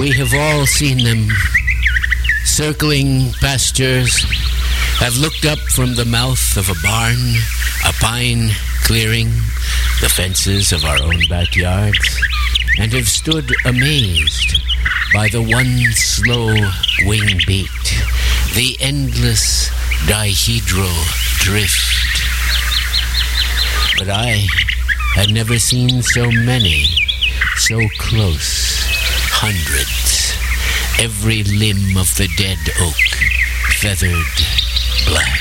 We have all seen them circling pastures, have looked up from the mouth of a barn, a pine clearing, the fences of our own backyards, and have stood amazed by the one slow wing beat, the endless dihedral drift. But I had never seen so many, so close, hundreds, every limb of the dead oak feathered black.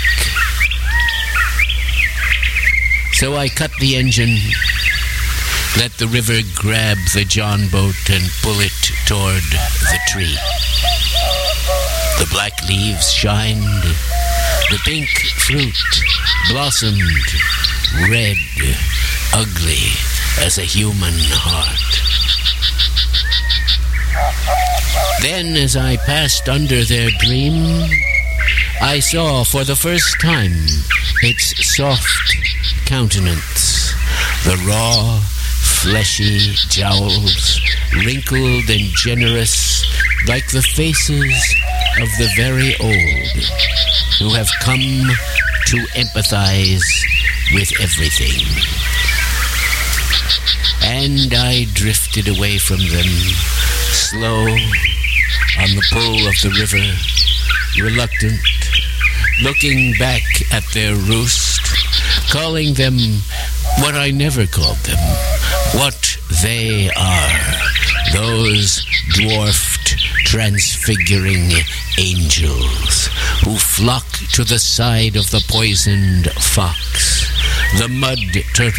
So I cut the engine, let the river grab the John boat and pull it toward the tree. The black leaves shined, the pink fruit blossomed, red, ugly as a human heart. Then, as I passed under their dream, I saw for the first time its soft countenance, the raw, fleshy jowls, wrinkled and generous like the faces of the very old, who have come to empathize with everything. And I drifted away from them, slow, on the pull of the river, reluctant, looking back at their roost, calling them what I never called them, what they are, those dwarfed, transfiguring angels who flock to the side of the poisoned fox, the mud turtle